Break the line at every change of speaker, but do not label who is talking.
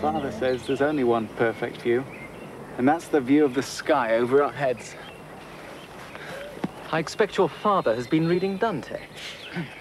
father says there's only one perfect view, and that's the view of the sky over our heads.
I expect your father has been reading Dante.